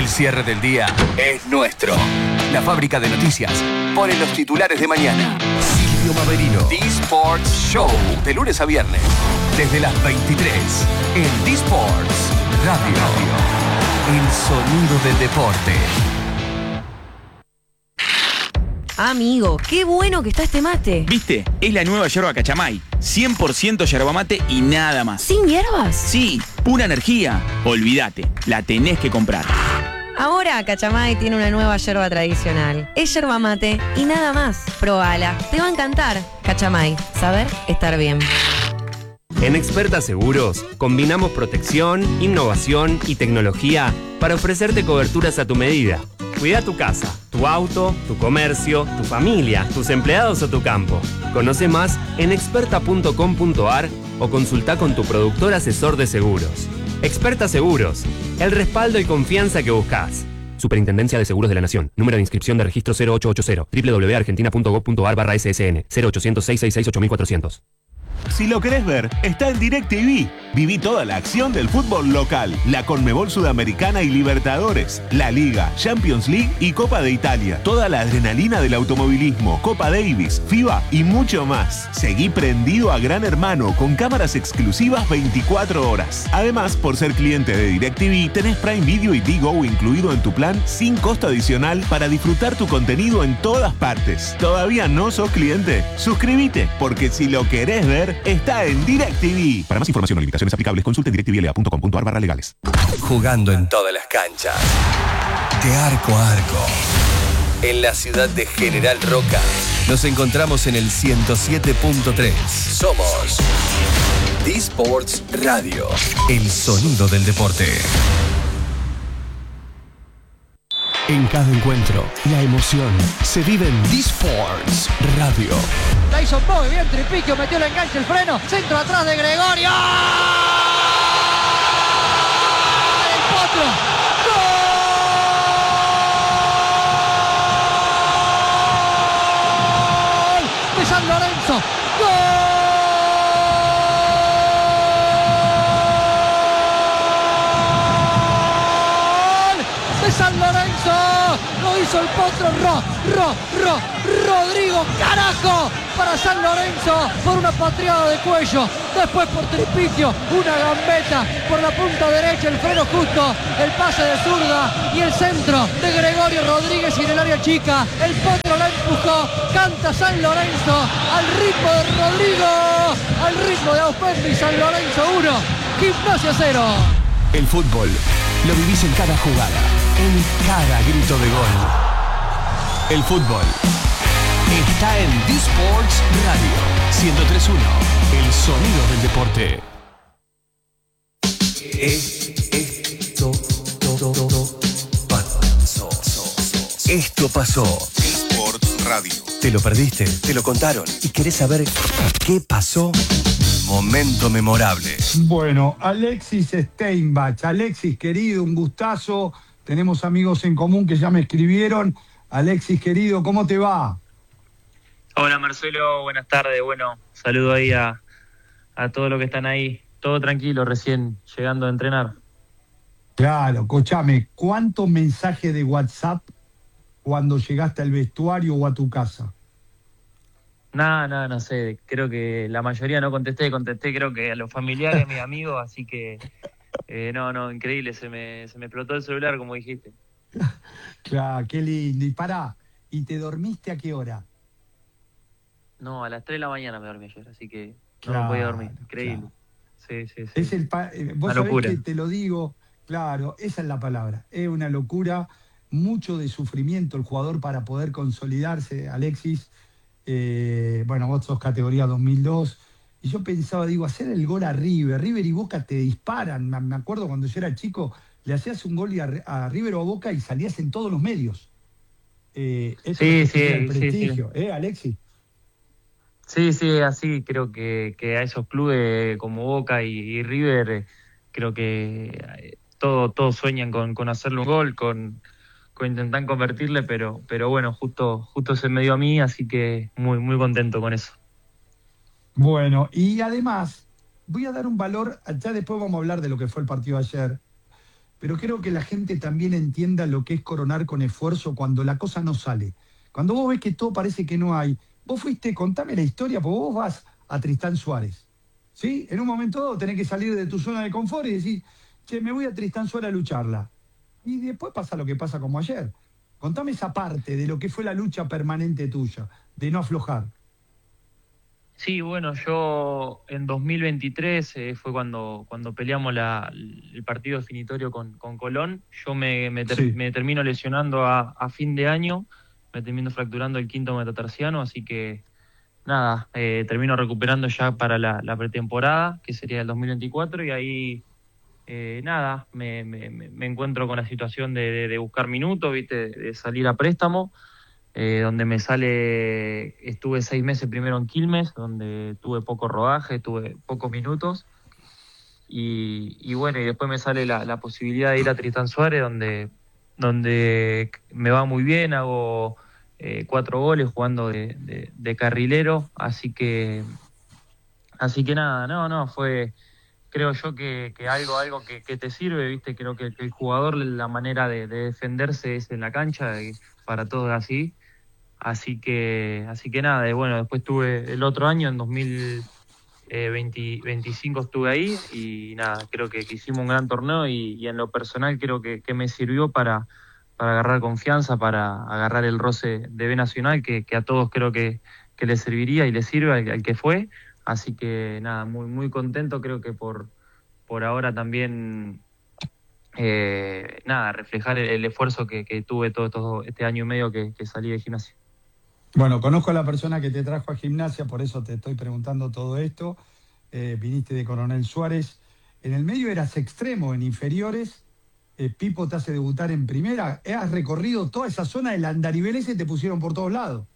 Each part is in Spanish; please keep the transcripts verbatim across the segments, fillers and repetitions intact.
El cierre del día es nuestro. La fábrica de noticias pone los titulares de mañana. Silvio Maverino. D-Sports Show. De lunes a viernes. Desde las veintitrés. En D-Sports Radio. El sonido del deporte. Amigo, qué bueno que está este mate. ¿Viste? Es la nueva yerba Cachamay. cien por ciento yerba mate y nada más. ¿Sin hierbas? Sí, pura energía. Olvídate, la tenés que comprar. Ahora Cachamay tiene una nueva yerba tradicional. Es yerba mate y nada más. Probala, te va a encantar. Cachamay, saber estar bien. En Experta Seguros, combinamos protección, innovación y tecnología para ofrecerte coberturas a tu medida. Cuida tu casa, tu auto, tu comercio, tu familia, tus empleados o tu campo. Conoce más en experta punto com punto a r o consulta con tu productor asesor de seguros. Experta Seguros, el respaldo y confianza que buscas. Superintendencia de Seguros de la Nación. Número de inscripción de registro cero ocho ocho cero. doble u doble u doble u punto argentina punto gob punto a r barra S S N. cero ochocientos, seiscientos sesenta y seis, ocho mil cuatrocientos. Si lo querés ver, está en DirecTV. Viví toda la acción del fútbol local, la Conmebol Sudamericana y Libertadores, la Liga, Champions League y Copa de Italia. Toda la adrenalina del automovilismo, Copa Davis, FIBA y mucho más. Seguí prendido a Gran Hermano con cámaras exclusivas veinticuatro horas. Además, por ser cliente de DirecTV, tenés Prime Video y Digo incluido en tu plan sin costo adicional para disfrutar tu contenido en todas partes. ¿Todavía no sos cliente? Suscríbete, porque si lo querés ver, está en DirecTV. Para más información o limitaciones aplicables, consulte directvla punto com punto a r barra legales. Jugando en todas las canchas. De arco a arco. En la ciudad de General Roca. Nos encontramos en el ciento siete punto tres. Somos D-Sports Radio. El sonido del deporte. En cada encuentro, la emoción se vive en D-Sports Radio. Tyson Bogue, bien Tripiquio, metió el enganche, el freno, centro atrás de Gregorio. ¡El Potro! ¡Gol! De San Lorenzo. ¡Gol! De San Lorenzo. Lo hizo el Potro. Ro, Ro, Ro, Rodrigo, carajo, para San Lorenzo por una patriada de cuello, después por Tripiquio, una gambeta por la punta derecha, el freno justo, el pase de zurda y el centro de Gregorio Rodríguez y en el área chica, el Potro la empujó, canta San Lorenzo al ritmo de Rodrigo, al ritmo de Aupembi. San Lorenzo uno, Gimnasia cero. El fútbol lo vivís en cada jugada, en cada grito de gol. El fútbol está en D-Sports Radio ciento tres punto uno, el sonido del deporte. Esto, pasó. Esto pasó. D-Sports Radio. Te lo perdiste, te lo contaron y querés saber qué pasó. Momento memorable. Bueno, Alexis Steinbach. Alexis, querido, un gustazo. Tenemos amigos en común que ya me escribieron. Alexis, querido, ¿cómo te va? Hola Marcelo, buenas tardes. Bueno, saludo ahí a, a todos los que están ahí. Todo tranquilo, recién llegando a entrenar. Claro, escuchame, ¿cuántos mensajes de WhatsApp cuando llegaste al vestuario o a tu casa? Nada, nada, no sé. Creo que la mayoría no contesté. Contesté creo que a los familiares, a mis amigos. Así que, eh, no, no, increíble. Se me, se me explotó el celular, como dijiste. Claro, qué lindo. Y pará, ¿y te dormiste a qué hora? No, a las tres de la mañana me dormí ayer, así que Claro, no me podía dormir. Increíble. Claro. Sí, sí, sí. Es el pa- eh, vos Una sabés locura. que te lo digo, claro, esa es la palabra. Es una locura, mucho de sufrimiento el jugador para poder consolidarse, Alexis. Eh, bueno, vos sos categoría dos mil dos. Y yo pensaba, digo, hacer el gol a River. River y Boca te disparan. Me, me acuerdo cuando yo era chico, le hacías un gol y a, a River o a Boca y salías en todos los medios. Eh, eso Sí, es sí, el sí, prestigio, ¿eh, Alexis? Sí, sí, así creo que, que a esos clubes como Boca y, y River, eh, creo que eh, todo, todos sueñan con, con hacerle un gol, con, con intentar convertirle, pero, pero bueno, justo, justo se me dio a mí, así que muy, muy contento con eso. Bueno, y además, voy a dar un valor, ya después vamos a hablar de lo que fue el partido de ayer, pero creo que la gente también entienda lo que es coronar con esfuerzo cuando la cosa no sale. Cuando vos ves que todo parece que no hay, vos fuiste, contame la historia, porque vos vas a Tristán Suárez, ¿sí? En un momento dado tenés que salir de tu zona de confort y decir, che, me voy a Tristán Suárez a lucharla. Y después pasa lo que pasa como ayer. Contame esa parte de lo que fue la lucha permanente tuya, de no aflojar. Sí, bueno, yo en dos mil veintitrés eh, fue cuando cuando peleamos la, el partido definitorio con, con Colón. Yo me, me, ter, Sí. me termino lesionando a, a fin de año, me termino fracturando el quinto metatarsiano, así que nada, eh, termino recuperando ya para la, la pretemporada, que sería el dos mil veinticuatro, y ahí eh, nada, me, me, me encuentro con la situación de, de, de buscar minutos, ¿viste? De salir a préstamo. Eh, donde me sale, estuve seis meses primero en Quilmes, donde tuve poco rodaje, tuve pocos minutos, y, y bueno, y después me sale la, la posibilidad de ir a Tristán Suárez, donde, donde me va muy bien, hago eh, cuatro goles jugando de, de, de carrilero, así que, así que nada, no, no, fue, creo yo que, que algo, algo que, que te sirve, viste, creo que, que el jugador, la manera de, de defenderse es en la cancha, y para todos así. Así que, así que nada, y bueno, después tuve el otro año, en dos mil veinticinco estuve ahí, y nada, creo que, que hicimos un gran torneo, y, y en lo personal creo que, que me sirvió para, para agarrar confianza, para agarrar el roce de B Nacional, que, que a todos creo que, que le serviría y le sirve al, al que fue. Así que nada, muy, muy contento, creo que por, por ahora también eh, nada, reflejar el, el esfuerzo que, que tuve todo, todo este año y medio que, que salí de Gimnasia. Bueno, conozco a la persona que te trajo a Gimnasia, por eso te estoy preguntando todo esto. Eh, viniste de Coronel Suárez. En el medio eras extremo, en inferiores. Eh, Pipo te hace debutar en primera. Has recorrido toda esa zona del andarivel ese, te pusieron por todos lados.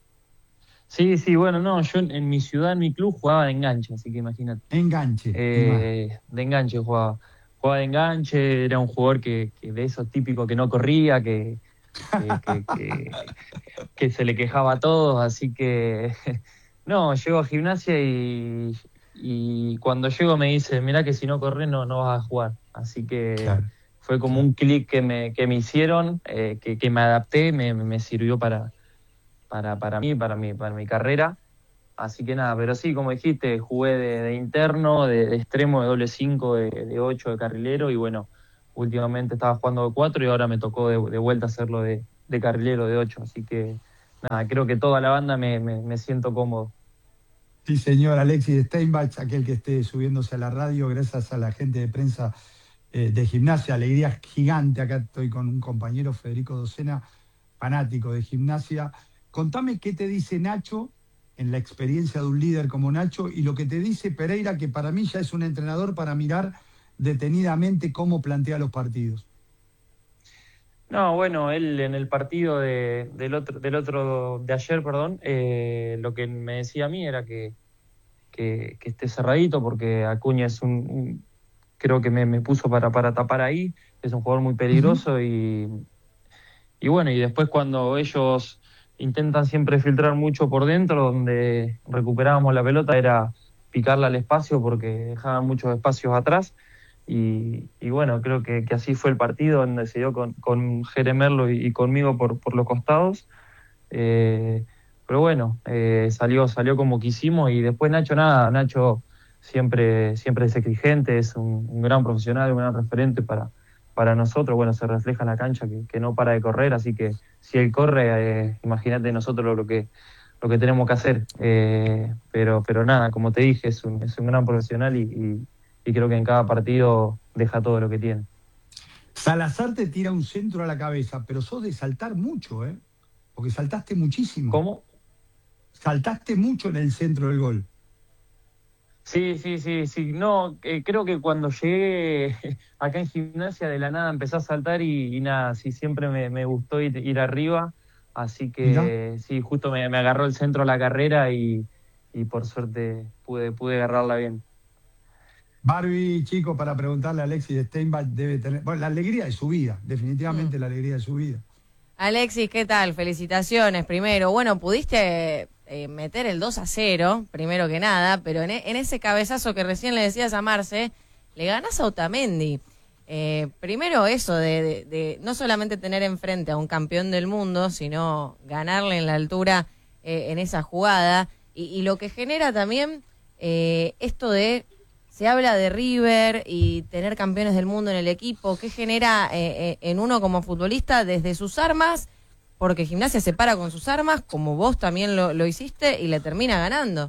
Sí, sí, bueno, no, yo en, en mi ciudad, en mi club, jugaba de enganche, así que imagínate. Enganche. Eh, de enganche jugaba. Jugaba de enganche, era un jugador que, que de esos típicos que no corría, que... Que, que, que, que se le quejaba a todos, así que no, llego a Gimnasia y, y cuando llego me dice, mirá que si no corres no, no vas a jugar, así que claro, fue como claro. un clic que me, que me hicieron, eh, que, que me adapté, me, me sirvió para, para, para mí, para mi, para mi carrera, así que nada, pero sí, como dijiste, jugué de, de interno, de, de extremo, de doble cinco, de, de ocho, de carrilero, y bueno, últimamente estaba jugando de cuatro y ahora me tocó de, de vuelta hacerlo de, de carrilero de ocho, así que nada, creo que toda la banda me, me, me siento cómodo. Sí, señor Alexis Steinbach, aquel que esté subiéndose a la radio, gracias a la gente de prensa eh, de Gimnasia, alegría gigante. Acá estoy con un compañero, Federico Docena, fanático de Gimnasia. Contame qué te dice Nacho en la experiencia de un líder como Nacho, y lo que te dice Pereira, que para mí ya es un entrenador para mirar detenidamente cómo plantea los partidos. No, bueno, él en el partido de, del otro del otro de ayer, perdón, eh, lo que me decía a mí era que, que, que esté cerradito, porque Acuña es un, un creo que me, me puso para, para tapar ahí, es un jugador muy peligroso. Uh-huh. y, y bueno, y después cuando ellos intentan siempre filtrar mucho por dentro, donde recuperábamos la pelota era picarla al espacio porque dejaban muchos espacios atrás. Y, y bueno, creo que, que así fue el partido, donde se dio con, con Jere Merlo y, y conmigo por, por los costados. Eh, pero bueno, eh, salió, salió como quisimos, y después Nacho nada, Nacho siempre, siempre es exigente, es un, un gran profesional, un gran referente para, para nosotros. Bueno, se refleja en la cancha que, que no para de correr, así que si él corre, eh, imagínate nosotros lo, lo que lo que tenemos que hacer. Eh, pero, pero nada, como te dije, es un, es un gran profesional y, y y creo que en cada partido deja todo lo que tiene. Salazar te tira un centro a la cabeza, pero sos de saltar mucho, ¿eh? Porque saltaste muchísimo. ¿Cómo? Saltaste mucho en el centro del gol. Sí, sí, sí, sí. No, eh, creo que cuando llegué acá en Gimnasia, de la nada empecé a saltar y, y nada, sí, siempre me, me gustó ir, ir arriba, así que ¿no? Sí, justo me, me agarró el centro a la carrera y, y por suerte pude, pude agarrarla bien. Barbie, chico, para preguntarle a Alexis Steinbach, debe tener... Bueno, la alegría de su vida, definitivamente mm. la alegría de su vida. Alexis, ¿qué tal? Felicitaciones primero. Bueno, pudiste eh, meter el dos a cero, primero que nada, pero en, en ese cabezazo que recién le decías a Marce, le ganás a Otamendi. Eh, primero eso de, de, de no solamente tener enfrente a un campeón del mundo, sino ganarle en la altura eh, en esa jugada. Y, y lo que genera también eh, esto de, se habla de River y tener campeones del mundo en el equipo, ¿qué genera eh, eh, en uno como futbolista desde sus armas? Porque Gimnasia se para con sus armas, como vos también lo, lo hiciste, y le termina ganando.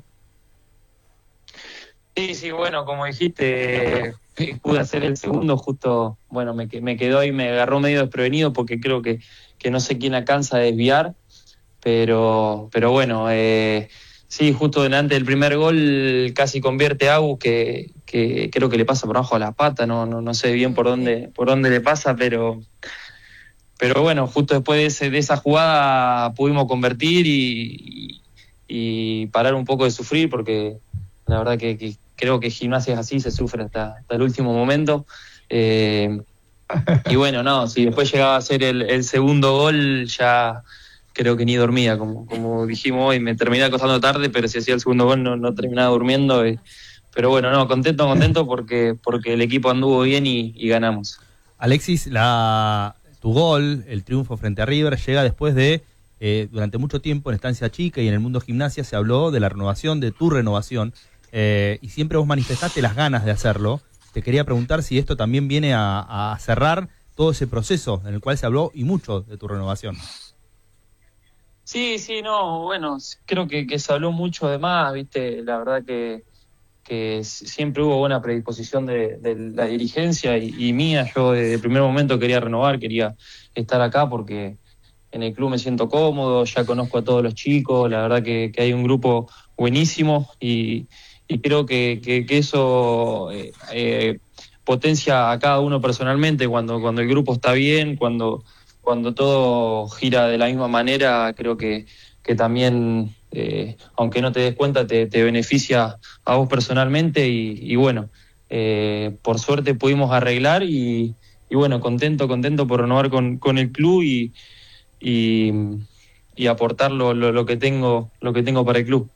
Sí, sí, bueno, como dijiste, eh, pude hacer el segundo justo, bueno, me, me quedó ahí, me agarró medio desprevenido porque creo que, que no sé quién alcanza a desviar, pero, pero bueno, eh, sí, justo delante del primer gol casi convierte a Agus, que, que creo que le pasa por abajo a la pata, no, no, no sé bien por dónde, por dónde le pasa, pero, pero bueno, justo después de, ese, de esa jugada pudimos convertir y, y, y parar un poco de sufrir, porque la verdad que, que creo que Gimnasia es así, se sufre hasta, hasta el último momento. Eh, y bueno, no, si después llegaba a ser el, el segundo gol, ya creo que ni dormía, como, como dijimos hoy, me terminé acostando tarde, pero si hacía el segundo gol no, no terminaba durmiendo. Eh, pero bueno, no, contento, contento porque, porque el equipo anduvo bien y, y ganamos. Alexis, la, tu gol, el triunfo frente a River, llega después de, eh, durante mucho tiempo en Estancia Chica y en el mundo Gimnasia se habló de la renovación, de tu renovación. Eh, y siempre vos manifestaste las ganas de hacerlo. Te quería preguntar si esto también viene a, a cerrar todo ese proceso en el cual se habló y mucho de tu renovación. Sí, sí, no, bueno, creo que, que se habló mucho de más, viste, la verdad que, que siempre hubo buena predisposición de, de la dirigencia y, y mía. Yo desde el primer momento quería renovar, quería estar acá porque en el club me siento cómodo, ya conozco a todos los chicos, la verdad que, que hay un grupo buenísimo y y creo que, que, que eso eh, eh, potencia a cada uno personalmente cuando, cuando el grupo está bien, cuando, cuando todo gira de la misma manera. Creo que, que también, eh, aunque no te des cuenta, te, te beneficia a vos personalmente y, y bueno, eh, por suerte pudimos arreglar y, y bueno, contento, contento por renovar con, con el club y, y, y aportar lo, lo, lo que tengo, lo que tengo para el club.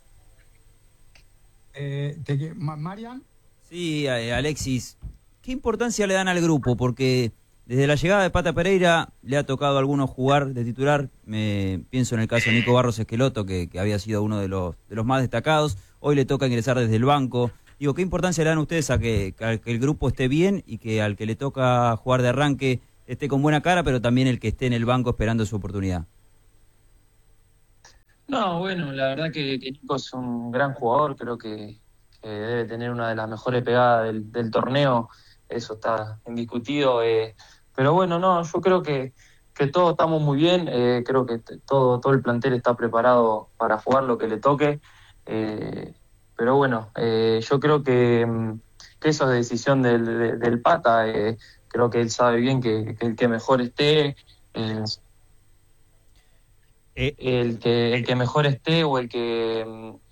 Eh, te, Marian. Sí, Alexis, ¿qué importancia le dan al grupo? Porque desde la llegada de Pata Pereira le ha tocado a algunos jugar de titular. Me pienso en el caso de Nico Barros Esqueloto, que, que había sido uno de los, de los más destacados. Hoy le toca ingresar desde el banco. Digo, ¿qué importancia le dan ustedes a que, a que el grupo esté bien y que al que le toca jugar de arranque esté con buena cara, pero también el que esté en el banco esperando su oportunidad? No, bueno, la verdad que, que Nico es un gran jugador, creo que, que debe tener una de las mejores pegadas del, del torneo, eso está indiscutido, eh, pero bueno, no, yo creo que, que todos estamos muy bien, eh, creo que t- todo, todo el plantel está preparado para jugar lo que le toque, eh, pero bueno, eh, yo creo que, que eso es decisión del, de, del Pata, eh, creo que él sabe bien que, que el que mejor esté... Eh, El que, el que mejor esté o el que